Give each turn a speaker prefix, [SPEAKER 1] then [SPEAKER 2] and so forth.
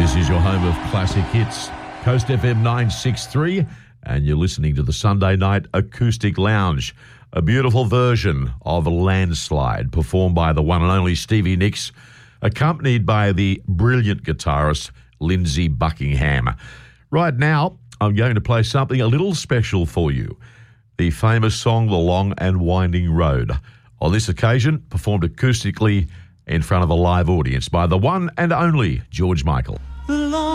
[SPEAKER 1] This is your home of classic hits, Coast FM 963, and you're listening to the Sunday Night Acoustic Lounge, a beautiful version of Landslide performed by the one and only Stevie Nicks, accompanied by the brilliant guitarist Lindsey Buckingham. Right now, I'm going to play something a little special for you, the famous song The Long and Winding Road. On this occasion, performed acoustically in front of a live audience by the one and only George Michael.
[SPEAKER 2] The long